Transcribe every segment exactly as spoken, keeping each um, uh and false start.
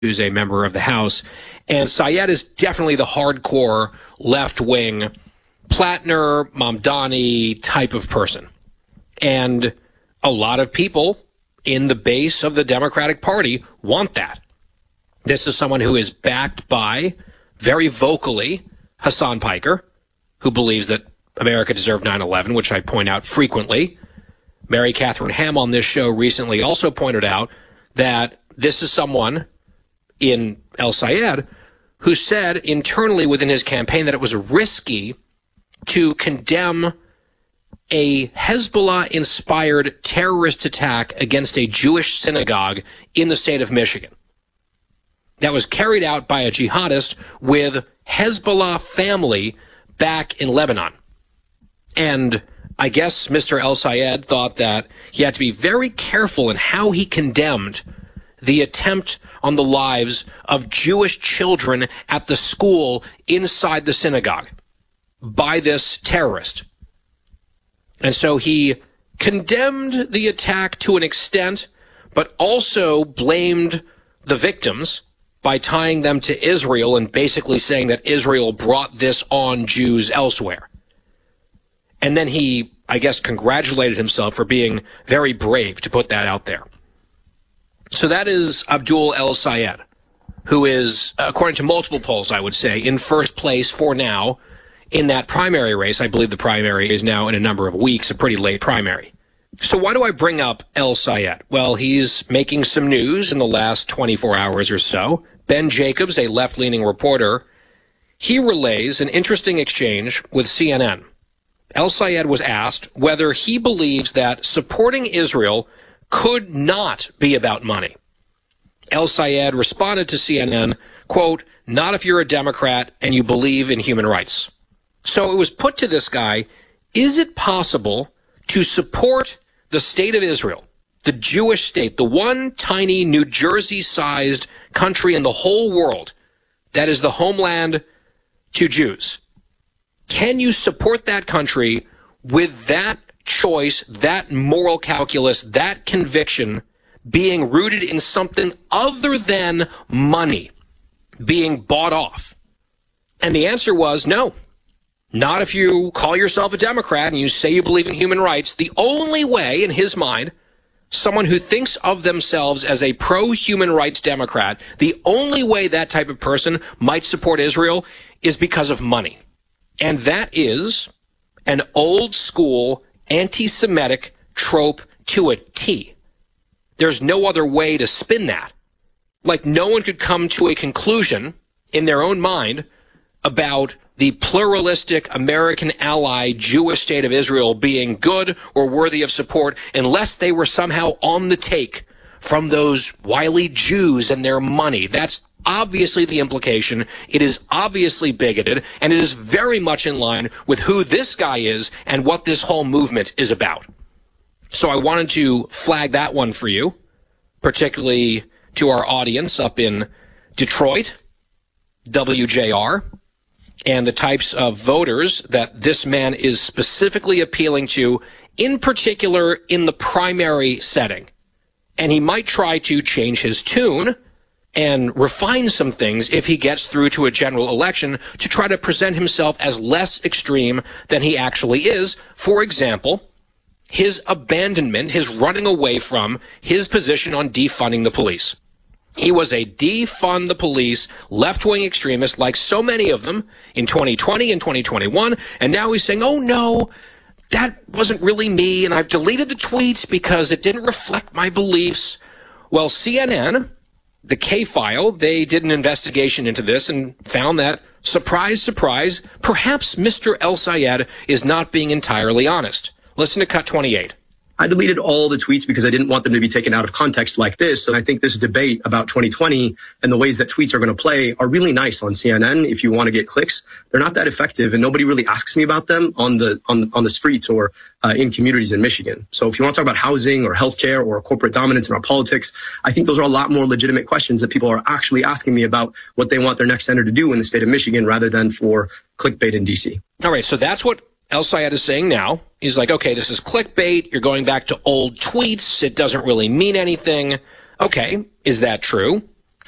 who's a member of the House. And Syed is definitely the hardcore left-wing Plattner, Mamdani type of person. And a lot of people in the base of the Democratic Party want that. This is someone who is backed by, very vocally, Hasan Piker, who believes that America deserved nine eleven, which I point out frequently. Mary Catherine Ham on this show recently also pointed out that this is someone in El Sayed who said internally within his campaign that it was risky to condemn a Hezbollah-inspired terrorist attack against a Jewish synagogue in the state of Michigan that was carried out by a jihadist with Hezbollah family back in Lebanon. And I guess Mister El Sayed thought that he had to be very careful in how he condemned the attempt on the lives of Jewish children at the school inside the synagogue by this terrorist. And so he condemned the attack to an extent, but also blamed the victims by tying them to Israel and basically saying that Israel brought this on Jews elsewhere. And then he, I guess, congratulated himself for being very brave to put that out there. So that is Abdul El Sayed, who is, according to multiple polls, I would say, in first place for now in that primary race. I believe the primary is now in a number of weeks, a pretty late primary. So why do I bring up El Sayed? Well, he's making some news in the last twenty-four hours or so. Ben Jacobs, a left-leaning reporter, he relays an interesting exchange with C N N. El Sayed was asked whether he believes that supporting Israel could not be about money. El Sayed responded to C N N, quote, "Not if you're a Democrat and you believe in human rights." So it was put to this guy, is it possible to support the state of Israel, the Jewish state, the one tiny New Jersey-sized country in the whole world that is the homeland to Jews? Can you support that country with that choice, that moral calculus, that conviction being rooted in something other than money being bought off? And the answer was no. Not if you call yourself a Democrat and you say you believe in human rights. The only way, in his mind, someone who thinks of themselves as a pro-human rights Democrat, the only way that type of person might support Israel is because of money. And that is an old school anti-Semitic trope to a T. There's no other way to spin that. Like, no one could come to a conclusion in their own mind about the pluralistic American ally Jewish state of Israel being good or worthy of support unless they were somehow on the take from those wily Jews and their money. That's obviously the implication. It is obviously bigoted, and it is very much in line with who this guy is and what this whole movement is about. So I wanted to flag that one for you, particularly to our audience up in Detroit, W J R, and the types of voters that this man is specifically appealing to, in particular in the primary setting. And he might try to change his tune and refine some things if he gets through to a general election to try to present himself as less extreme than he actually is. For example, his abandonment, his running away from his position on defunding the police. He was a defund the police left-wing extremist like so many of them in twenty twenty and twenty twenty-one. And now he's saying, oh, no, that wasn't really me. And I've deleted the tweets because it didn't reflect my beliefs. Well, C N N, the K-File, they did an investigation into this and found that, surprise, surprise, perhaps Mister El Sayed is not being entirely honest. Listen to cut twenty-eight. I deleted all the tweets because I didn't want them to be taken out of context like this. And I think this debate about twenty twenty and the ways that tweets are going to play are really nice on C N N. If you want to get clicks, they're not that effective, and nobody really asks me about them on the on on the streets or uh, in communities in Michigan. So if you want to talk about housing or healthcare or corporate dominance in our politics, I think those are a lot more legitimate questions that people are actually asking me about what they want their next senator to do in the state of Michigan rather than for clickbait in D C. All right, so that's what El Sayed is saying now. He's like, okay, this is clickbait. You're going back to old tweets. It doesn't really mean anything. Okay, is that true?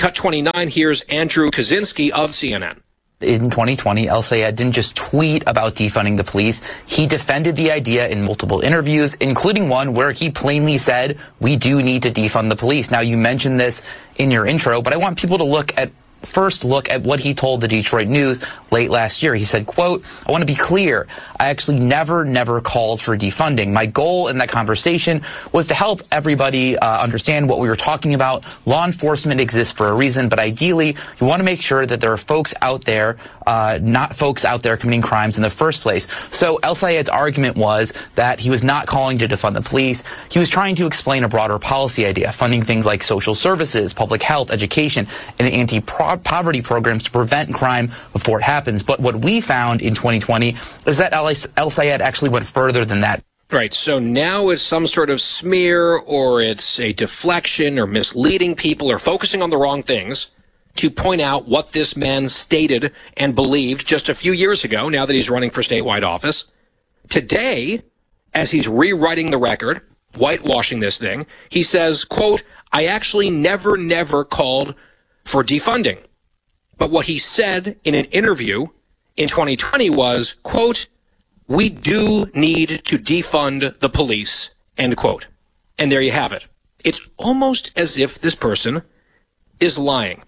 Cut twenty-nine, here's Andrew Kaczynski of C N N. In twenty twenty, El-Sayed didn't just tweet about defunding the police. He defended the idea in multiple interviews, including one where he plainly said, we do need to defund the police. Now, you mentioned this in your intro, but I want people to look at First, look at what he told the Detroit News late last year. He said, quote, I want to be clear. I actually never, never called for defunding. My goal in that conversation was to help everybody uh, understand what we were talking about. Law enforcement exists for a reason, but ideally, you want to make sure that there are folks out there, uh, not folks out there committing crimes in the first place. So El-Sayed's argument was that he was not calling to defund the police. He was trying to explain a broader policy idea, funding things like social services, public health, education, and anti-pro poverty programs to prevent crime before it happens. But what we found in twenty twenty is that El-Sayed actually went further than that. Right. So now it's some sort of smear, or it's a deflection, or misleading people, or focusing on the wrong things to point out what this man stated and believed just a few years ago, now that he's running for statewide office. Today, as he's rewriting the record, whitewashing this thing, he says, quote, I actually never, never called for defunding. But what he said in an interview in twenty twenty was, quote, we do need to defund the police, end quote. And there you have it. It's almost as if this person is lying.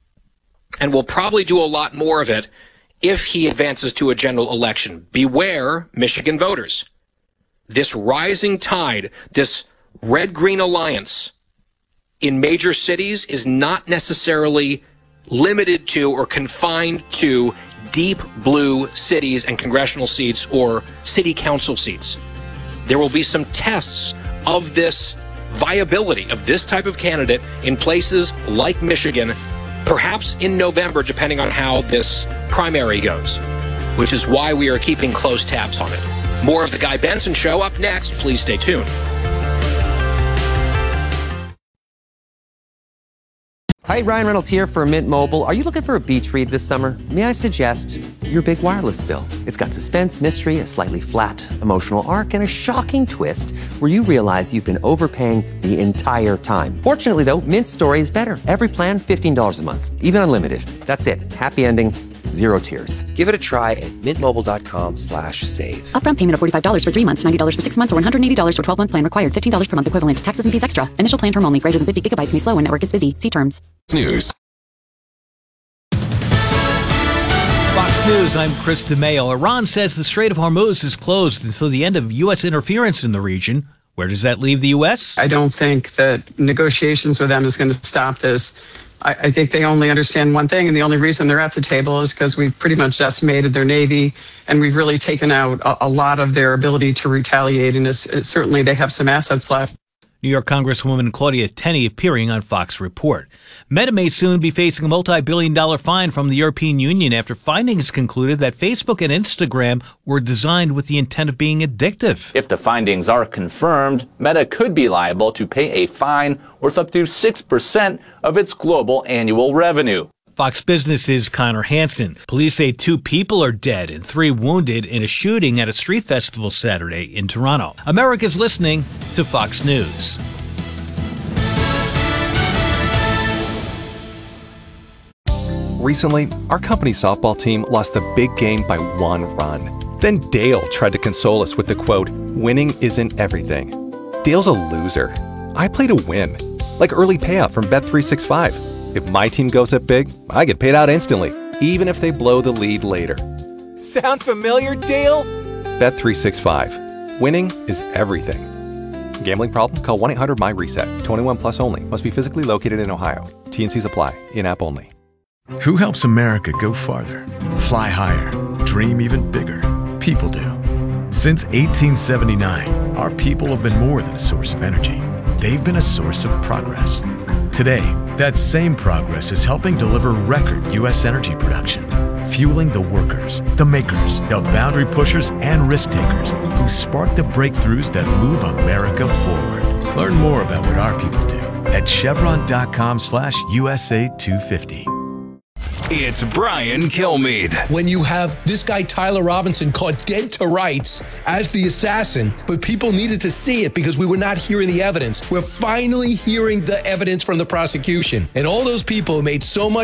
And will probably do a lot more of it if he advances to a general election. Beware, Michigan voters. This rising tide, this red-green alliance in major cities is not necessarily limited to or confined to deep blue cities and congressional seats or city council seats. There will be some tests of this viability of this type of candidate in places like Michigan, perhaps in November, depending on how this primary goes, which is why we are keeping close tabs on it. More of The Guy Benson Show up next. Please stay tuned. Hi, Ryan Reynolds here for Mint Mobile. Are you looking for a beach read this summer? May I suggest your big wireless bill? It's got suspense, mystery, a slightly flat, emotional arc, and a shocking twist where you realize you've been overpaying the entire time. Fortunately, though, Mint's story is better. Every plan, fifteen dollars a month, even unlimited. That's it. Happy ending, zero tears. Give it a try at mintmobile.com slash save. Upfront payment of forty-five dollars for three months, ninety dollars for six months, or one hundred eighty dollars for twelve-month plan required. fifteen dollars per month equivalent. Taxes and fees extra. Initial plan term only. Greater than fifty gigabytes may slow when network is busy. See terms. News. Fox News, I'm Chris DeMaio. Iran says the Strait of Hormuz is closed until the end of U S interference in the region. Where does that leave the U S? I don't think that negotiations with them is going to stop this. I, I think they only understand one thing, and the only reason they're at the table is because we've pretty much decimated their Navy, and we've really taken out a, a lot of their ability to retaliate, and it's, it's, certainly they have some assets left. New York Congresswoman Claudia Tenney appearing on Fox Report. Meta may soon be facing a multi-billion dollar fine from the European Union after findings concluded that Facebook and Instagram were designed with the intent of being addictive. If the findings are confirmed, Meta could be liable to pay a fine worth up to six percent of its global annual revenue. Fox Business's Connor Hansen. Police say two people are dead and three wounded in a shooting at a street festival Saturday in Toronto. America's listening to Fox News. Recently, our company's softball team lost the big game by one run. Then Dale tried to console us with the quote, winning isn't everything. Dale's a loser. I play to win. Like early payout from Bet three sixty-five. If my team goes up big, I get paid out instantly, even if they blow the lead later. Sound familiar, Dale? Bet three sixty-five. Winning is everything. Gambling problem? Call one eight hundred M Y reset. twenty-one plus only. Must be physically located in Ohio. T and Cs apply. In-app only. Who helps America go farther? Fly higher. Dream even bigger. People do. Since eighteen seventy-nine, our people have been more than a source of energy. They've been a source of progress. Today, that same progress is helping deliver record U S energy production, fueling the workers, the makers, the boundary pushers, and risk takers who spark the breakthroughs that move America forward. Learn more about what our people do at chevron.com slash USA 250. It's Brian Kilmeade. When you have this guy, Tyler Robinson, caught dead to rights as the assassin, but people needed to see it because we were not hearing the evidence. We're finally hearing the evidence from the prosecution. And all those people made so much